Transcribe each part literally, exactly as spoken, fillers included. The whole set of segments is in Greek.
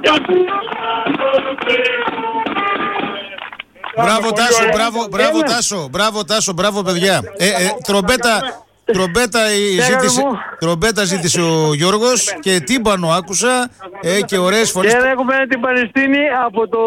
Μπράβο Τάσο, μπράβο, μπράβο Τάσο, μπράβο Τάσο, μπράβο παιδιά. Ε, ε, τρομπέτα, τρομπέτα, ζήτησε, τρομπέτα ζήτησε ο Γιώργος και τύμπανο άκουσα ε, και ωραίες φωνές. Και έχουμε την Παλαιστίνη από το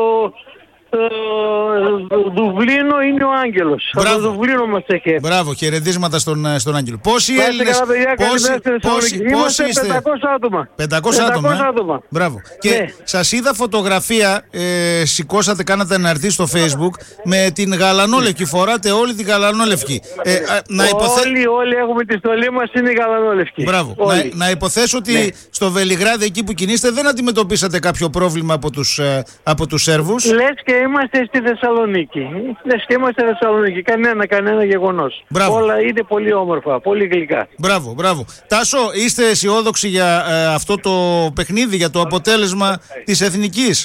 ε, Δουβλίνο είναι ο Άγγελος. Μπράβο. Από το Δουβλίνο μας έχει. Μπράβο, χαιρετίσματα στον, στον Άγγελο. Πόσοι Έλληνες, πόσοι, πόσοι, πόσοι είστε? πεντακόσια άτομα. πεντακόσια άτομα. Ε? άτομα. Μπράβο. Και ναι. σας είδα φωτογραφία, ε, σηκώσατε, κάνατε αναρτή στο Facebook με την γαλανόλευκη. Φοράτε όλη την γαλανόλευκη. Ε, α, να υποθέ... Όλοι, όλοι έχουμε τη στολή μας, είναι η γαλανόλευκη. Μπράβο. Να, να υποθέσω ότι ναι. στο Βελιγράδι, εκεί που κινείστε, δεν αντιμετωπίσατε κάποιο πρόβλημα από τους, ε, από τους Σέρβους. Λες και είμαστε στη Θεσσαλονίκη. Λες και είμαστε στη Θεσσαλονίκη. Κανένα, κανένα γεγονός. Μπράβο. Όλα είναι πολύ όμορφα, πολύ γλυκά. Μπράβο, μπράβο. Τάσο, είστε αισιόδοξοι για ε, αυτό το παιχνίδι, για το αποτέλεσμα της Εθνικής?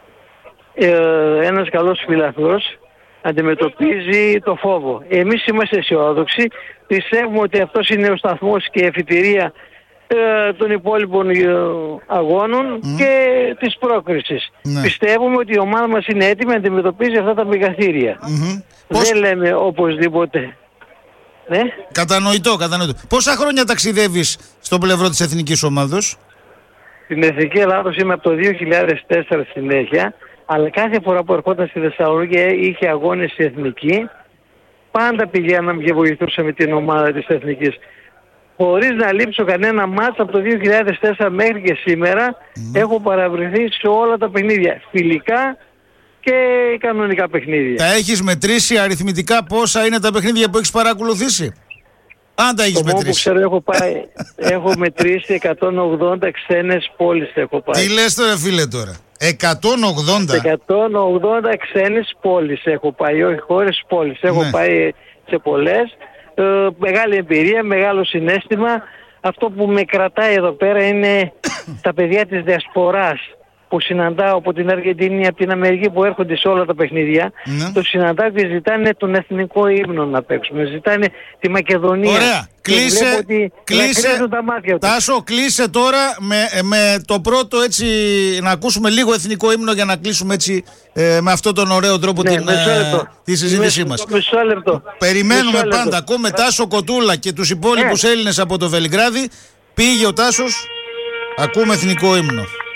Ε, ένας καλός φιλαθλός αντιμετωπίζει το φόβο. Εμείς είμαστε αισιόδοξοι. Πιστεύουμε ότι αυτός είναι ο σταθμός και η εφετηρία ε, των υπόλοιπων ε, αγώνων mm. και της πρόκρισης. Ναι. Πιστεύουμε ότι η ομάδα μας είναι έτοιμη να αντιμετωπίζει αυτά τα μεγαθύρια. Mm-hmm. Δεν Πώς... λέμε οπωσδήποτε. Ναι. Κατανοητό, κατανοητό. Πόσα χρόνια ταξιδεύεις στο πλευρό της εθνικής ομάδος? Στην Εθνική Ελλάδος είμαι από το δύο χιλιάδες τέσσερα συνέχεια, αλλά κάθε φορά που ερχόταν στη Θεσσαλονίκη είχε αγώνες στη Εθνική, πάντα πηγαίναμε και βοηθούσαμε την ομάδα της Εθνικής. Χωρίς να λείψω κανένα μάτς από το δύο χιλιάδες τέσσερα μέχρι και σήμερα, mm. έχω παραβρεθεί σε όλα τα παιχνίδια, φιλικά και κανονικά παιχνίδια. Τα έχεις μετρήσει αριθμητικά πόσα είναι τα παιχνίδια που έχεις παρακολουθήσει? Αν τα έχεις το μετρήσει. Που ξέρω, έχω, πάει, έχω μετρήσει εκατόν ογδόντα ξένες πόλεις έχω πάει. Τι λες τώρα φίλε τώρα? εκατόν ογδόντα εκατόν ογδόντα ξένες πόλεις έχω πάει, όχι χώρες, πόλεις. Έχω ναι. πάει σε πολλές. Ε, μεγάλη εμπειρία, μεγάλο συναίσθημα. Αυτό που με κρατάει εδώ πέρα είναι τα παιδιά της διασποράς που συναντάω από την Αργεντινή, από την Αμερική που έρχονται σε όλα τα παιχνίδια. Ναι. Το συναντάω και ζητάνε τον εθνικό ύμνο να παίξουμε. Ζητάνε τη Μακεδονία. Ωραία. Κλείσε, κλείσε, Τάσο, κλείσε τώρα με, με το πρώτο έτσι, να ακούσουμε λίγο εθνικό ύμνο για να κλείσουμε έτσι ε, με αυτόν τον ωραίο τρόπο ναι, την, ε, τη συζήτησή μας. Μισό λεπτό. Περιμένουμε μισό πάντα. λεπτό. Ακούμε Τάσο Κοτούλα και τους υπόλοιπους yeah. Έλληνες από το Βελιγράδι. Πήγε ο Τάσος, ακούμε εθνικό ύμνο.